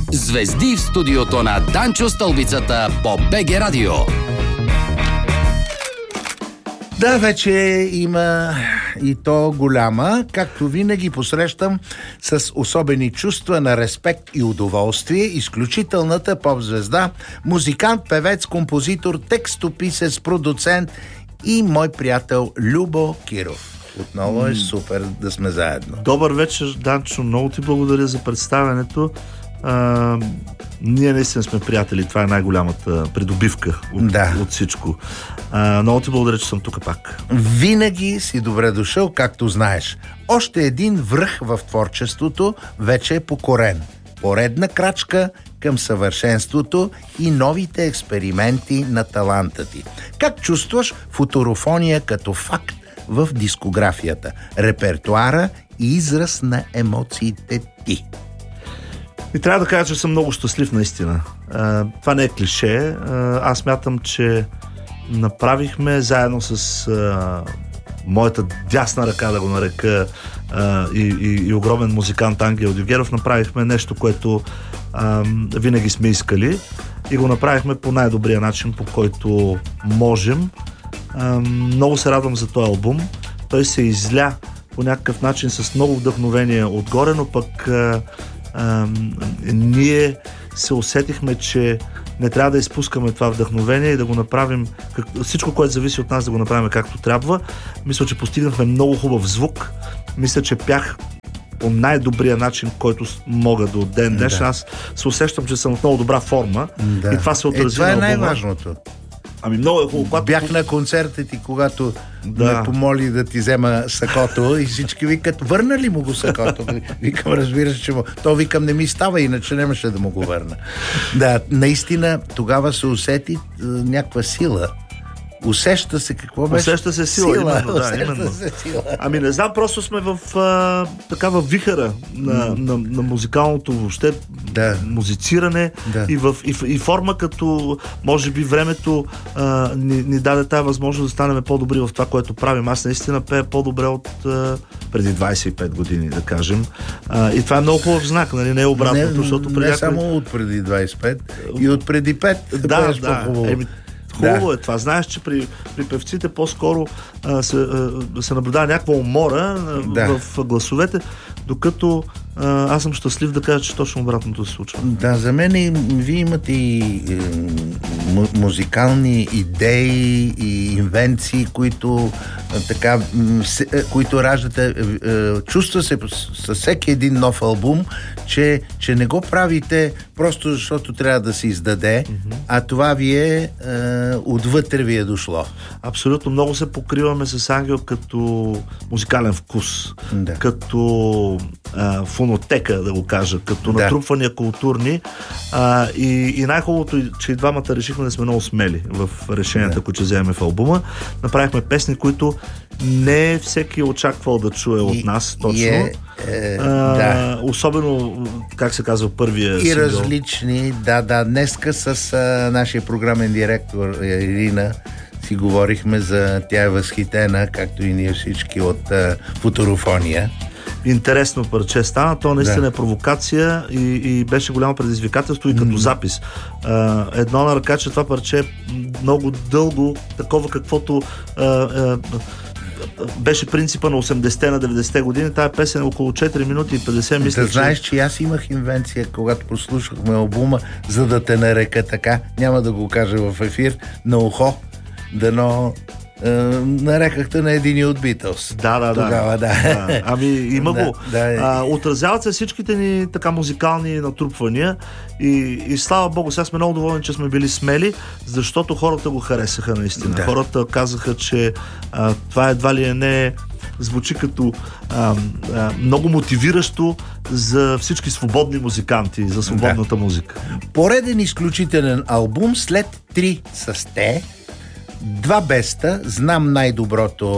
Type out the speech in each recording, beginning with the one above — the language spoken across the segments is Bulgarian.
Звезди в студиото на Данчо Стълбицата по БГ Радио. Да, вече има и то голяма. Както винаги посрещам с особени чувства на респект и удоволствие изключителната поп-звезда, музикант, певец, композитор, текстописец, продуцент и мой приятел Любо Киров. Отново е супер да сме заедно. Добър вечер, Данчо. Много ти благодаря за представянето. Ние наистина сме приятели. Това е най-голямата придобивка от всичко. Много ти благодаря, че съм тук пак. Винаги си добре дошъл, както знаеш. Още един връх в творчеството вече е покорен. Поредна крачка към съвършенството и новите експерименти на таланта ти. Как чувстваш футурофония като факт в дискографията, репертуара и израз на емоциите ти? И трябва да кажа, че съм много щастлив наистина. Това не е клише. Аз смятам, че направихме заедно с моята дясна ръка, да го нарека, и огромен музикант Ангел Дюгеров, направихме нещо, което винаги сме искали и го направихме по най-добрия начин, по който можем. Много се радвам за този албум. Той се изля по някакъв начин с много вдъхновение отгоре, но пък ние се усетихме, че не трябва да изпускаме това вдъхновение и да го направим, всичко, което зависи от нас, да го направим както трябва. Мисля, че постигнахме много хубав звук. Мисля, че пях по най-добрия начин, който мога до ден днешен. Аз се усещам, че съм в много добра форма и това се отрази това на е албума. най-важното. Много е хубаво. Бях на концерта ти, когато ме помоли да ти взема сакото и всички викат, върна ли му го сакото? Викам, разбира се, че му. То викам, не ми става, иначе нямаше да му го върна. Да, наистина тогава се усети някаква сила. Усеща се какво беше? Усеща се сила. Именно. Се сила. Не знам, просто сме в такава вихара на музикалното въобще музициране и форма, като може би времето ни даде тази възможност да станем по-добри в това, което правим. Аз наистина пея по-добре от преди 25 години, да кажем. И това е много хубав знак, нали? Не е обратното, защото не само от преди 25, и от преди 5 пееш по-хубаво. Хубаво е това. Знаеш, че при певците по-скоро се наблюдава някаква умора в гласовете, докато аз съм щастлив да кажа, че точно обратното се случва. Да, за мен вие имате и музикални идеи и инвенции, които раждате. Чувства се със всеки един нов албум, че не го правите просто защото трябва да се издаде, а това ви отвътре ви е дошло. Абсолютно. Много се покриваме с Ангел като музикален вкус, като фонотека, да го кажа, като натрупвания културни. И най-хубавото е, че и двамата решихме да сме много смели в решенията, които ще вземем в албума. Направихме песни, които не всеки очаквал да чуе от нас точно. Особено, как се казва, първия сингъл. И различни, днеска с нашия програмен директор Ирина си говорихме за тя е възхитена, както и ние всички, от футурофония. Интересно парче стана, то наистина е провокация и беше голямо предизвикателство и като запис. Едно на ръка, че това парче е много дълго, такова каквото беше принципа на 80-те, на 90-те години. Тая песен е около 4 минути и 50, мисля. Да знаеш, че аз имах инвенция, когато прослушахме албума, за да те нарека така, няма да го кажа в ефир, на ухо, дано нарекахте на един от Beatles. Тогава, има го. Отразяват се всичките ни така музикални натрупвания и слава Богу, сега сме много доволни, че сме били смели, защото хората го харесаха наистина. Хората казаха, че това едва ли не звучи като много мотивиращо за всички свободни музиканти, за свободната музика. Пореден изключителен албум след 3 с те, 2 беста, знам най-доброто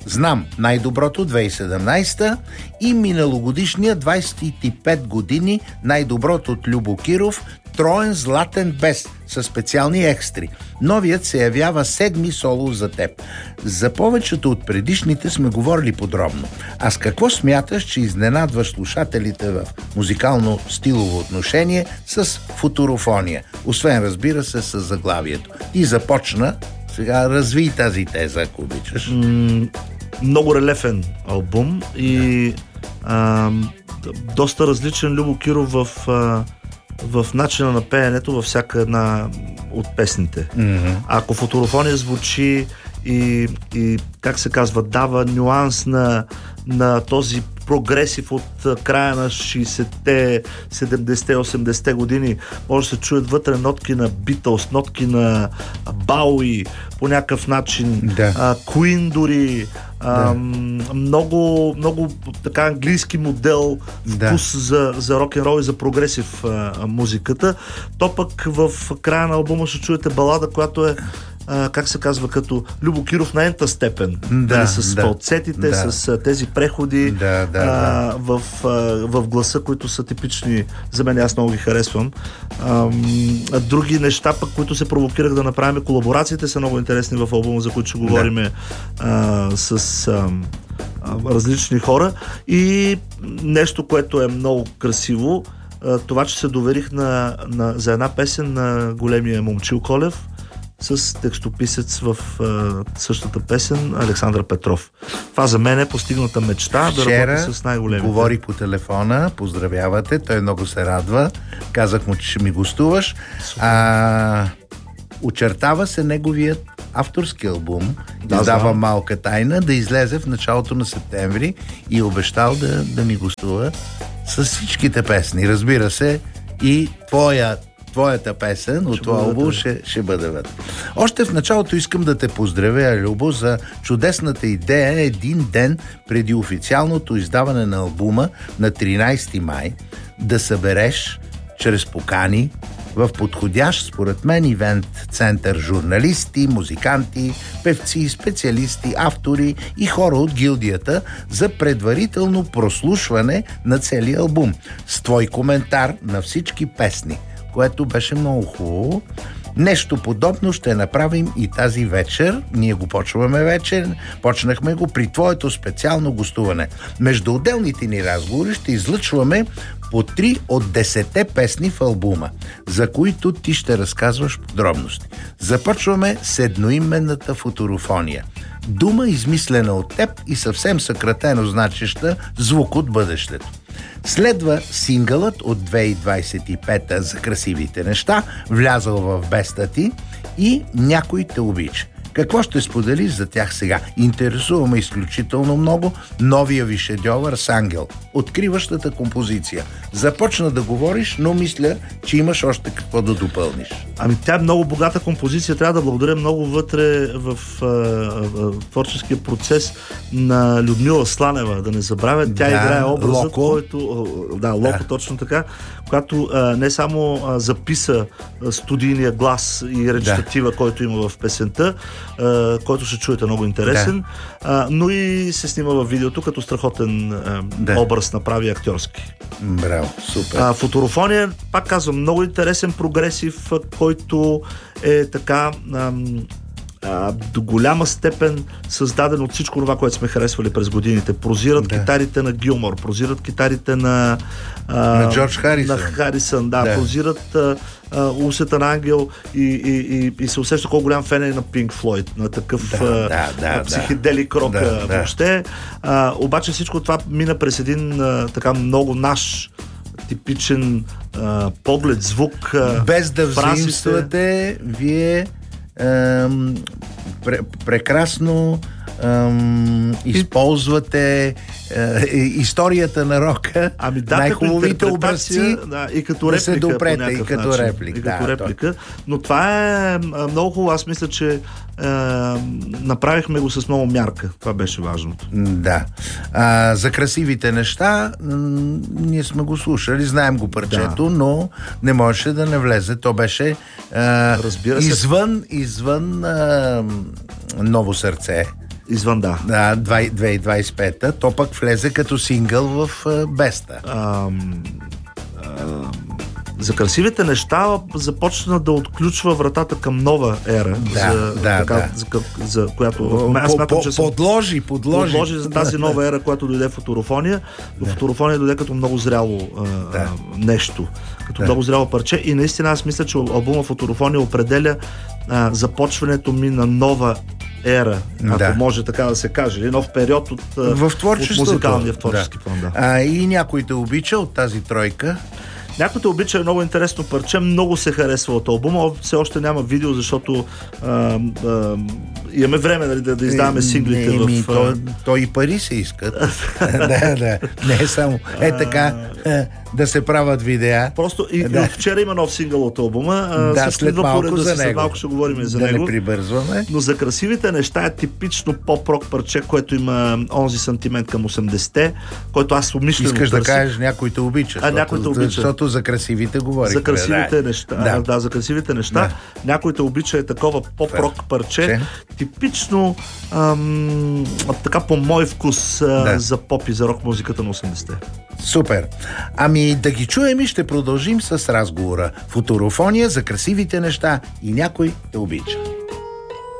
Знам най-доброто 2017 и миналогодишния 25 години най-доброто от Любо Киров троен златен без със специални екстри. Новият се явява 7-ми соло за теб. За повечето от предишните сме говорили подробно. А с какво смяташ, че изненадваш слушателите в музикално-стилово отношение с футурофония? Освен, разбира се, с заглавието. И започна, сега разви тази теза, ако обичаш. Много релефен албум и доста различен Любо Киров в начина на пеенето във всяка една от песните. Ако футурофония звучи и как се казва, дава нюанс на този прогресив от края на 60-те, 70-те, 80-те години, може да се чуят вътре нотки на Битълс, нотки на Бауи, по някакъв начин, Куин дори, много, много така английски модел, вкус за рок-н-рол и за прогресив музиката. То пък в края на албума ще чуете балада, която е как се казва, като Любо Киров на ента степен. С фалцетите, с тези преходи в гласа, които са типични за мен, аз много ги харесвам. Други неща пък, които се провокирах да направим, колаборациите са много интересни в албума, за които ще говорим с различни хора. И нещо, което е много красиво, това, че се доверих за една песен на големия Момчил Колев, с текстописец в същата песен Александър Петров. Това за мен е постигната мечта да работя с най-големите. Говори по телефона, поздравявате, той много се радва. Казах му, че ще ми гостуваш. Очертава се неговият авторски албум, издава Малка тайна, да излезе в началото на септември и е обещал да ми гостува с всичките песни. Разбира се, и твоята песен от това албум ще бъде вътре. Още в началото искам да те поздравя, Любо, за чудесната идея един ден преди официалното издаване на албума на 13 май да събереш чрез покани в подходящ, според мен, ивент център журналисти, музиканти, певци, специалисти, автори и хора от гилдията за предварително прослушване на целия албум с твой коментар на всички песни, което беше много хубаво. Нещо подобно ще направим и тази вечер. Ние го почваме вечер. Почнахме го при твоето специално гостуване. Между отделните ни разговори ще излъчваме по 3 от 10 песни в албума, за които ти ще разказваш подробности. Започваме с едноименната футурофония. Дума, измислена от теб и съвсем съкратено значеща звук от бъдещето. Следва сингълът от 2025 за красивите неща, влязъл в беста ти, и Някой те обича. Какво ще споделиш за тях сега? Интересуваме изключително много новия ви шедьовър с Ангел, откриващата композиция. Започна да говориш, но мисля, че имаш още какво да допълниш. Тя е много богата композиция. Трябва да благодаря много вътре в творческия процес на Людмила Сланева. Да не забравя, тя играе образът, който... Локо, точно така, която не само записа студийния глас и речитатива, който има в песента, който ще чуете, много интересен, но и се снима във видеото, като страхотен образ направи актьорски. Браво, супер. Футурофония, пак казвам, много интересен прогресив, който е така до голяма степен създаден от всичко това, което сме харесвали през годините. Прозират китарите на Гилмор, прозират китарите на Джордж Харисън. На Харисън, прозират усета на Ангел и се усеща колко голям фен е на Пинк Флойд, на такъв психоделик рок въобще. Обаче всичко това мина през един така много наш типичен поглед, звук, без да взаимствате, вие прекрасно използвате историята на рока, най-хубавите образци, и като реплика, се допрете, и като реплика. Но това е много хубаво. Аз мисля, че направихме го с много мярка. Това беше важното. Да. За красивите неща ние сме го слушали, знаем го парчето, но не можеше да не влезе. То беше извън Ново сърце. Извън, да. 2025-та. То пък влезе като сингъл в Беста. За красивите неща започна да отключва вратата към нова ера. За която... Подложи за тази нова ера, която дойде в Футурофония. Но Футурофония дойде като много зряло нещо. Като много зряло парче. И наистина аз мисля, че албума Футурофония определя започването ми на нова ера, ако може така да се каже. Или нов период от музикалния в творчески план. И някой те обича от тази тройка? Някой те обича, е много интересно парче, много се харесва от албума, все още няма видео, защото имаме време да издаваме синглите то и пари се искат. Не е само така да се правят видеа. Просто и от вчера има нов сингъл от албума. След малко за него. След малко ще говорим за него. Да не прибързваме. Но за красивите неща е типично поп-рок парче, което има онзи сантимент към 80-те, който аз умишлено искаш да кажеш някой те обича. Някой те обича. Защото за красивите говорим. За красивите неща. За красивите неща. Някой те обича е такова поп-рок парче. Типично така по мой вкус за поп и за рок музиката на 80-те. Супер. Ами да ги чуем и ще продължим с разговора. Футурофония за красивите неща и някой те обича.